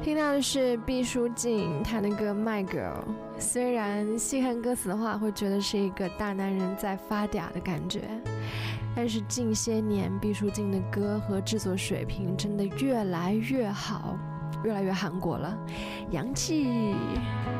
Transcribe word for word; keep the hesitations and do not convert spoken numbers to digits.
听到的是毕书尽他的歌《My Girl》，虽然细看歌词的话，会觉得是一个大男人在发嗲的感觉，但是近些年毕书尽的歌和制作水平真的越来越好，越来越韩国了，洋气。